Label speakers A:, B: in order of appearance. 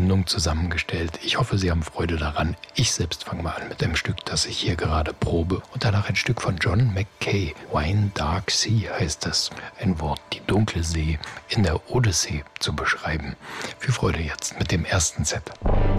A: Sendung zusammengestellt. Ich hoffe, Sie haben Freude daran. Ich selbst fange mal an mit dem Stück, das ich hier gerade probe. Und danach ein Stück von John Mackay. Wine Dark Sea heißt es. Ein Wort, die dunkle See in der Odyssee zu beschreiben. Viel Freude jetzt mit dem ersten Set.